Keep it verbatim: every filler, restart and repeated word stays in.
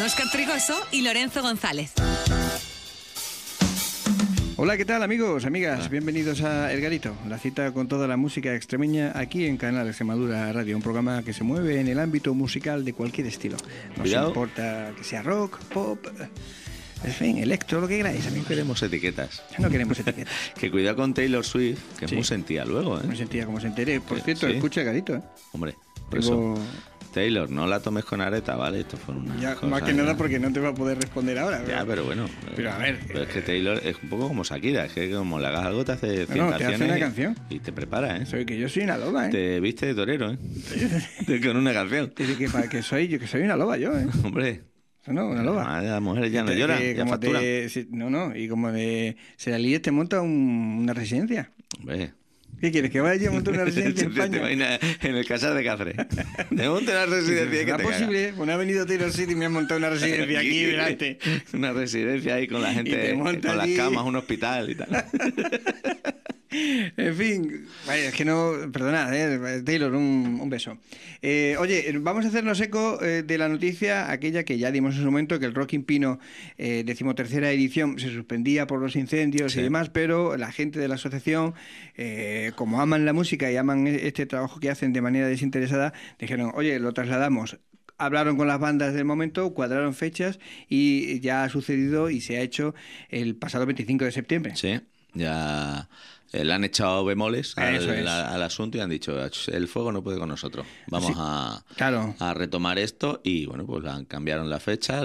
Óscar Trigoso y Lorenzo González. Hola, ¿qué tal, amigos, amigas? Hola. Bienvenidos a El Garito, la cita con toda la música extremeña aquí en Canal Extremadura Radio, un programa que se mueve en el ámbito musical de cualquier estilo. No Cuidado. importa que sea rock, pop, en fin, electro, lo que queráis, amigos. No queremos etiquetas. No queremos etiquetas. Que cuidado con Taylor Swift, que sí. Es muy sentida luego, ¿eh? Muy sentida, como se entere. Por que, cierto, ¿sí? Escucha El Garito, ¿eh? Hombre, por Tengo... eso... Taylor, no la tomes con areta, ¿vale? Esto fue una ya, cosa, más que nada ¿no? porque no te va a poder responder ahora. Ya, pero bueno. Pero a ver... Pero es que Taylor es un poco como Shakira, es que como le hagas algo te hace cien no, no, te canciones hace una y, canción. Y te prepara, ¿eh? Soy que yo soy una loba, ¿eh? Te viste de torero, ¿eh? Con una canción. Dice que, para que soy yo, que soy una loba yo, ¿eh? Hombre... No, una loba. Las mujeres ya no te, lloran, que ya facturan. Te, si, no, no, y como de se la líes te monta un, una residencia. Hombre... ¿Qué quieres? ¿Que vaya a montar una residencia en España? Te imaginas en el Casar de Cáceres. Te monta una residencia que ¿Será te posible? Bueno, ha venido Taylor City y me ha montado una residencia aquí delante. Una residencia ahí con la gente, con allí... las camas, un hospital y tal. En fin, vaya, es que no... Perdonad, eh, Taylor, un, un beso. Eh, oye, vamos a hacernos eco eh, de la noticia, aquella que ya dimos en su momento, que el Rock in Pino, eh, decimotercera edición, se suspendía por los incendios sí. y demás, pero la gente de la asociación, eh, como aman la música y aman este trabajo que hacen de manera desinteresada, dijeron, oye, lo trasladamos. Hablaron con las bandas del momento, cuadraron fechas y ya ha sucedido y se ha hecho el pasado veinticinco de septiembre. Sí, ya... Le han echado bemoles al, es. al asunto y han dicho, el fuego no puede con nosotros. Vamos sí, a, claro. a retomar esto y, bueno, pues cambiaron la fecha.